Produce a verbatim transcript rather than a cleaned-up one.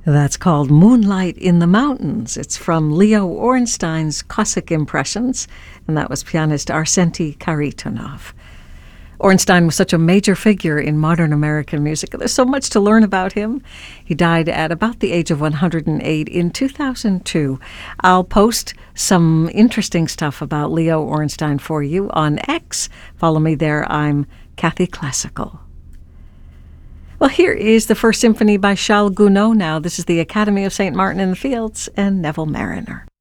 That's called Moonlight in the Mountains. It's from Leo Ornstein's Cossack Impressions, and that was pianist Arseny Kharitonov. Ornstein was such a major figure in modern American music. There's so much to learn about him. He died at about the age of one hundred eight in two thousand two. I'll post some interesting stuff about Leo Ornstein for you on X. Follow me there. I'm Kathy Classical. Well, here is the First Symphony by Charles Gounod now. This is the Academy of Saint Martin in the Fields and Neville Marriner.